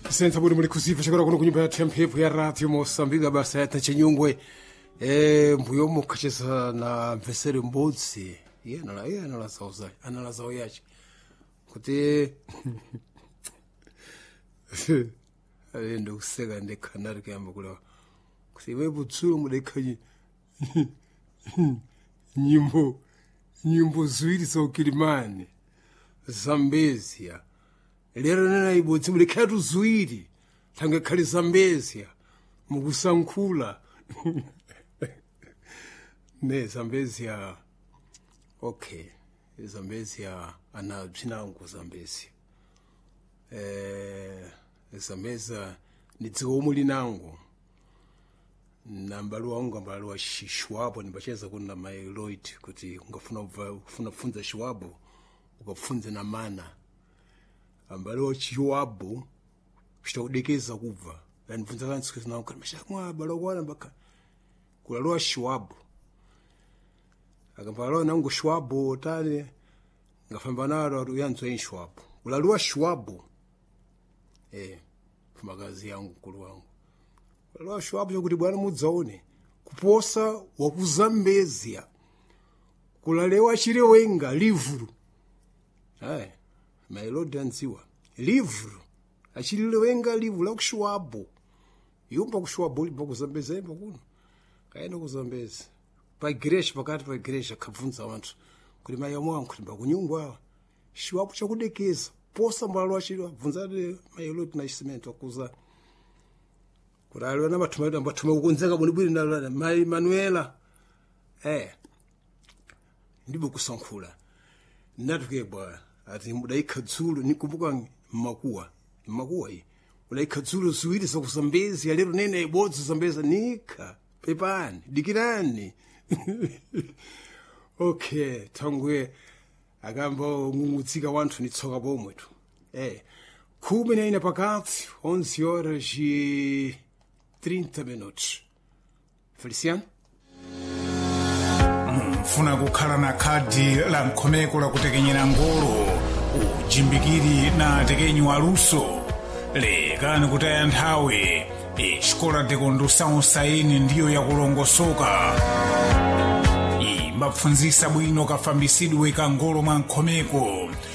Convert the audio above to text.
Senza muri kusifa chakora kuno kunyumba ya mphepo ya radio Mosambika basa ya Chinyungwe mbuyo mukacheza na mvesere mbodzi yeye analaza yachi kuti ndo kuseka ndekanari kuyamba kula kuti iwe butsuru mudekanye nyimbo ziwiri za Ukilimani Zambezia lero nena ibodzi mulekatu ziwiri tange khali Zambezia mukusankhula ne Zambezia okay Zambezia ana bzinangu Zambezia Zambezia ni dziko muli nangu nambalu wangu ambalu shishwabo nibacheza kuna mailoid kuti ungafuna kufunza shwabo ukafunze na mana ambalo chiwabu chitodekeza kubva yani funza kansi na ukana mashakwa balokwana mpaka kulaloa shwabu akambalo nangu shwabu tale ngafamba nalo yanzo inshwabu kulaloa shwabu kumagazi yangu kulu wangu kulaloa shwabu yokuti bwana mudzaone kuposa wakuzambezia kulalewa chirewenga livuru mailodi anziwa livru achililewenga livru la kushwabo yumba kushwabo liba kuzambeza imba kuno kaenda kuzambeza pa igreja pakati pa igreja kabvunza abantu kuti mai yamwangu kuti bakunyungwa shwabo chakudekeza posa mbalo achili bvunza mailodi na cement akuza kuralo na matumaido ambatuma kukonzeka bonibwiri na mai Manuela ndibo kusankhula natuke bwa ati mudaika dzulu nikumbuka makuwa hii mudaika dzulu ziwiri za kusambeza lero nene ibodzi zambeza nika pepani dikirani okay tangwe agamba ngumutsika wanthu nitsoka pomwe tu kumi na ina pakati 11 horas e 30 minutos Feliciano mfuna kukhala na khadi la mkhomeko la kutekenyera ngolo ujimbikiri na tekenyo aluso lekani kutaya nthawi xikola de condução saini ndiyo yakulongosoka imapfunzisa bwino kafambisidwe ka ngolo mwa mkhomeko